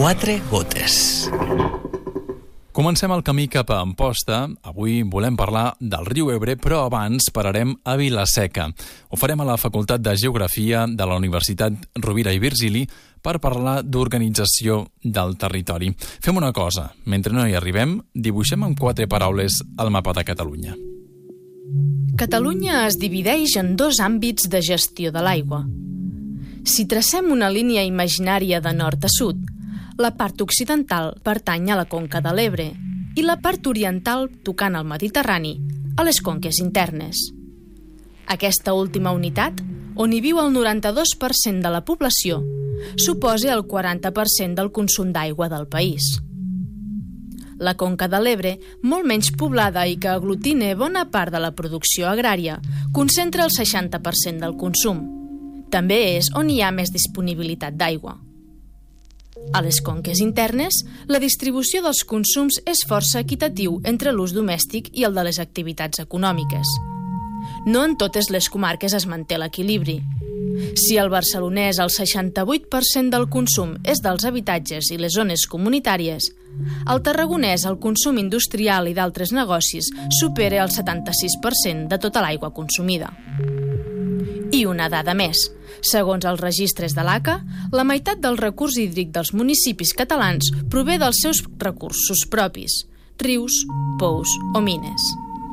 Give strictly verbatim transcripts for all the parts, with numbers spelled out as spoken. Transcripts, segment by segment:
Quatre gotes. Comencem el camí cap a Amposta. Avui volem parlar del riu Ebre, però abans pararem a Vila-seca. Ho farem a la Facultat de Geografia de la Universitat Rovira i Virgili per parlar d'organització del territori. Fem una cosa, mentre no hi arribem, dibuixem amb quatre paraules el mapa de Catalunya. Catalunya es divideix en dos àmbits de gestió de l'aigua. Si tracem una línia imaginària de nord a sud, la part occidental pertany a la conca de l'Ebre i la part oriental, tocant al Mediterrani, a les conques internes. Aquesta última unitat, on hi viu el noranta-dos per cent de la població, suposa el quaranta per cent del consum d'aigua del país. La conca de l'Ebre, molt menys poblada i que aglutina bona part de la producció agrària, concentra el seixanta per cent del consum. També és on hi ha més disponibilitat d'aigua. A les conques internes, la distribució dels consums és força equitatiu entre l'ús domèstic i el de les activitats econòmiques. No en totes les comarques es manté l'equilibri. Si al barcelonès el seixanta-vuit per cent del consum és dels habitatges i les zones comunitàries, al tarragonès el consum industrial i d'altres negocis supera el setanta-sis per cent de tota l'aigua consumida. I una dada més. Segons els registres de l'A C A, la meitat del recurs hídric dels municipis catalans prové dels seus recursos propis, rius, pous o mines.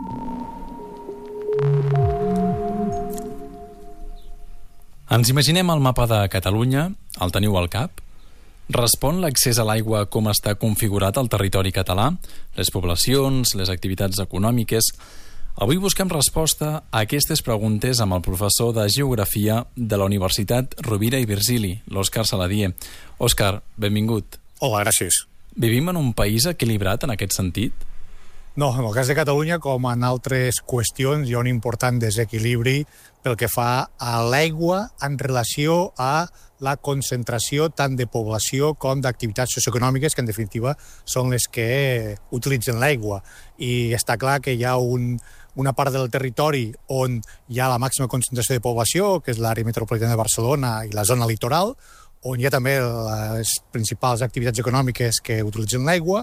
Ens imaginem el mapa de Catalunya, el teniu al cap? Respon l'accés a l'aigua com està configurat al territori català, les poblacions, les activitats econòmiques. Avui busquem resposta a aquestes preguntes amb el professor de Geografia de la Universitat Rovira i Virgili, l'Òscar Saladié. Òscar, benvingut. Hola, gràcies. Vivim en un país equilibrat en aquest sentit? No, en el cas de Catalunya, com en altres qüestions, hi ha un important desequilibri pel que fa a l'aigua en relació a la concentració tant de població com d'activitats socioeconòmiques que, en definitiva, són les que utilitzen l'aigua. I està clar que hi ha un, una part del territori on hi ha la màxima concentració de població, que és l'àrea metropolitana de Barcelona i la zona litoral, on hi ha també les principals activitats econòmiques que utilitzen l'aigua,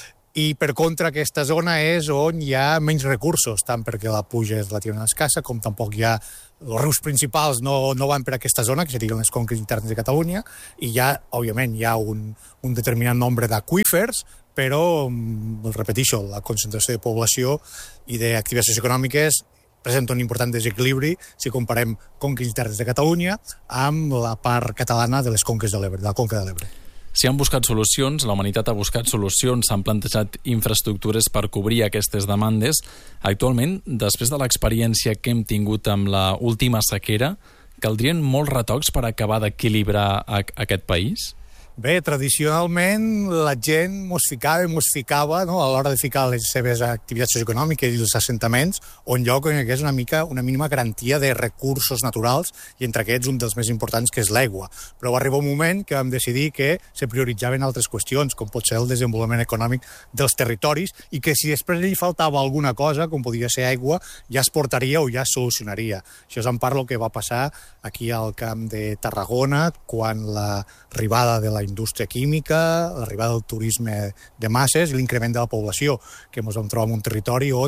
i per contra aquesta zona és on hi ha menys recursos, tant perquè la pluja és relativament escassa, com tampoc hi ha els rius principals no, no van per aquesta zona, que serien les conques internes de Catalunya, i hi ha, òbviament, hi ha un, un determinat nombre d'aqüífers, però, repeteixo, la concentració de població i d'activitats socioeconòmiques presenta un important desequilibri si comparem conques internes de Catalunya amb la part catalana de les conques de l'Ebre, de la conca de l'Ebre. Si han buscat solucions, la humanitat ha buscat solucions, s'han plantejat infraestructures per cobrir aquestes demandes. Actualment, després de l'experiència que hem tingut amb la última sequera, caldrien molts retocs per acabar d'equilibrar aquest país? Bé, tradicionalment la gent mos ficava i mos ficava, no?, a l'hora de ficar les seves activitats socioeconòmiques i els assentaments on lloc on hi hagués una mica una mínima garantia de recursos naturals i entre aquests un dels més importants, que és l'aigua. Però va arribar un moment que vam decidir que se prioritzaven altres qüestions, com pot ser el desenvolupament econòmic dels territoris, i que si després li faltava alguna cosa, com podia ser aigua, ja es portaria o ja es solucionaria. Això és en part el que va passar aquí al camp de Tarragona, quan l'arribada de la indústria química, l'arribada del turisme de masses i l'increment de la població, que ens vam trobar en un territori on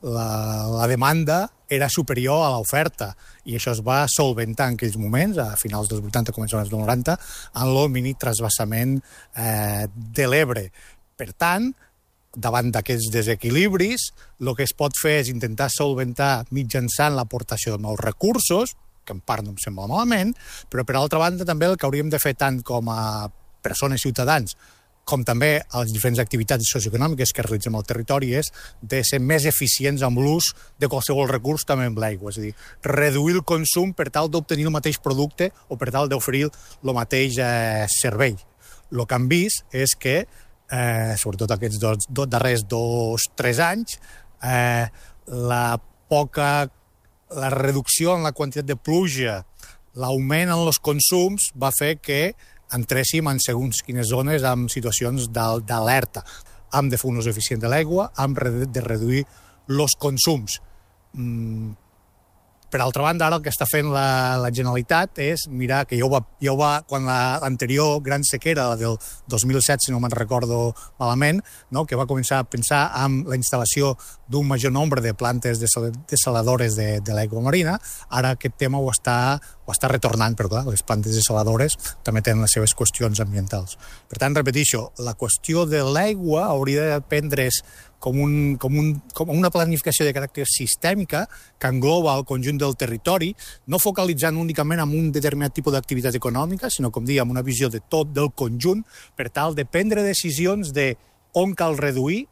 la, la demanda era superior a l'oferta, i això es va solventar en aquells moments, a finals dels vuitanta, començaments dels noranta, en el mini transvasament eh, de l'Ebre. Per tant, davant d'aquests desequilibris, el que es pot fer és intentar solventar mitjançant l'aportació de nous recursos, que en part no em sembla malament, però per altra banda també el que hauríem de fer tant com a persones, ciutadans, com també a les diferents activitats socioeconòmiques que realitzem al territori, és de ser més eficients amb l'ús de qualsevol recurs, també amb l'aigua. És a dir, reduir el consum per tal d'obtenir el mateix producte o per tal d'oferir el mateix eh, servei. El que hem vist és que, eh, sobretot aquests dos, dos darrers dos, tres anys, eh, la poca, la reducció en la quantitat de pluja, l'augment en els consums va fer que entréssim en segons quines zones amb situacions d'alerta. Hem de fer un ús eficient de l'aigua, hem de reduir els consums. Per altra banda, ara el que està fent la, la Generalitat és mirar que ja ho va, ja ho va quan l'anterior gran sequera, la del dos mil set, si no me'n recordo malament, no? Que va començar a pensar en la instal·lació d'un major nombre de plantes desaladores de, de l'aigua marina. Ara aquest tema ho està, ho està retornant, però clar, les plantes desaladores també tenen les seves qüestions ambientals. Per tant, repeteixo, la qüestió de l'aigua hauria de prendre's com, un, com, un, com una planificació de caràcter sistèmica que engloba el conjunt del territori, no focalitzant únicament en un determinat tipus d'activitat econòmica, sinó, com dèiem, una visió de tot del conjunt, per tal de prendre decisions de on cal reduir,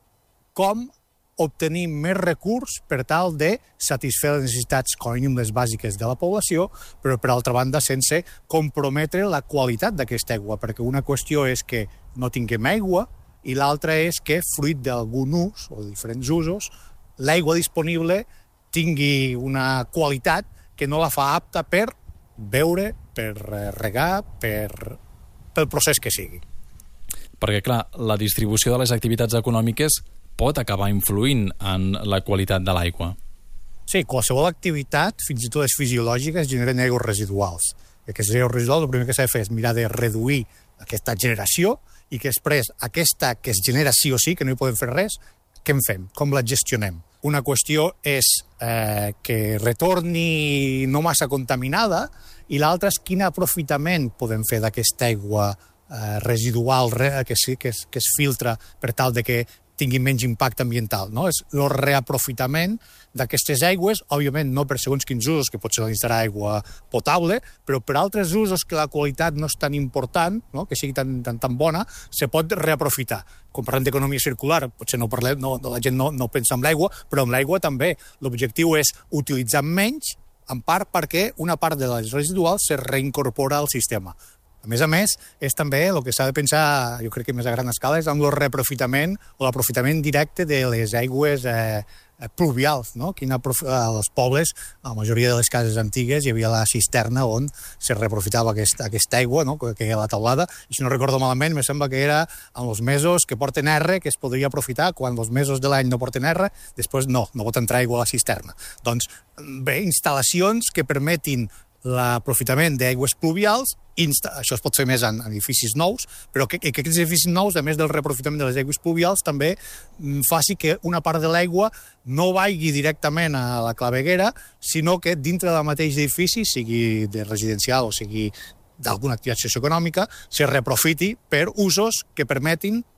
com obtenir més recurs per tal de satisfer les necessitats, com a mínim les bàsiques de la població, però per altra banda sense comprometre la qualitat d'aquesta aigua, perquè una qüestió és que no tinguem aigua i l'altra és que, fruit d'algun ús o de diferents usos, l'aigua disponible tingui una qualitat que no la fa apta per beure, per regar, per, pel procés que sigui. Perquè, clar, la distribució de les activitats econòmiques pot acabar influint en la qualitat de l'aigua. Sí, qualsevol activitat, fins i tot les fisiològiques, generen aigües residuals. I aquestes aigües residuals, el primer que s'ha de fer és mirar de reduir aquesta generació i que després aquesta que es genera sí o sí, que no hi podem fer res, què en fem? Com la gestionem? Una qüestió és eh, que retorni no massa contaminada i l'altra és quin aprofitament podem fer d'aquesta aigua eh, residual que, sí, que, es, que es filtra per tal de que tingui menys impacte ambiental, no? És el reaprofitament d'aquestes aigües, òbviament no per segons quins usos, que pot ser instal·lar aigua potable, però per altres usos que la qualitat no és tan important, no? Que sigui tan, tan, tan bona, se pot reaprofitar. Quan parlem d'economia circular, potser no parlem, no, la gent no, no pensa en l'aigua, però amb l'aigua també. L'objectiu és utilitzar menys, en part perquè una part de les residuals se reincorpora al sistema. A més a més, és també el que s'ha de pensar, jo crec que més a gran escala, és amb el reaprofitament o l'aprofitament directe de les aigües eh, pluvials, no? Quina als pobles, a la majoria de les cases antigues, hi havia la cisterna on se reaprofitava aquesta, aquesta aigua, no? Que hi ha a la taulada, i si no recordo malament, me sembla que era en els mesos que porten R, que es podria aprofitar, quan els mesos de l'any no porten R, després no, no pot entrar aigua a la cisterna. Doncs bé, instal·lacions que permetin l'aprofitament d'aigües pluvials, insta això es pot fer més en, en edificis nous, però que, que aquests edificis nous, a més del reaprofitament de les aigües pluvials, també mm, faci que una part de l'aigua no vagi directament a la claveguera, sinó que dintre del mateix edifici, sigui de residencial o sigui d'alguna activitat socioeconòmica, se reaprofiti per usos que permetin